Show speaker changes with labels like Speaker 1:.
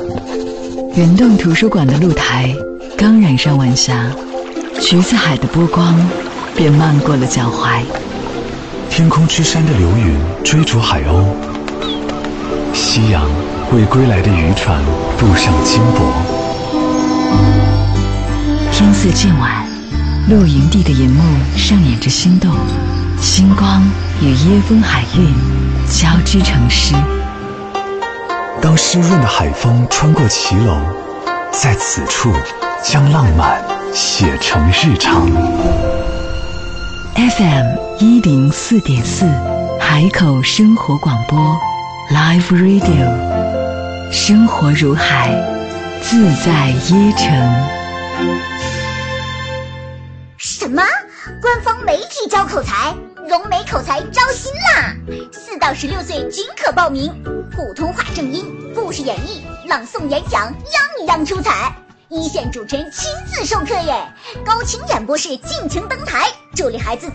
Speaker 1: 圆洞图书馆的露台刚染上晚霞，橘子海的波光便漫过了脚踝。
Speaker 2: 天空之山的流云追逐海鸥，夕阳为归来的渔船镀上金箔。
Speaker 1: 天色渐晚，露营地的银幕上演着心动，星光与椰风海韵交织成诗。
Speaker 2: 当湿润的海风穿过骑楼，在此处将浪漫写成日常。
Speaker 1: FM104.4 海口生活广播 Live Radio， 生活如海，自在椰城。
Speaker 3: 什么？官方媒体招口才？融媒口才招新啦！4到16岁均可报名，普通话正音、故事演绎、朗诵演讲，样出彩。一线主持人亲自授课耶，高清演播室尽情登台，助力孩子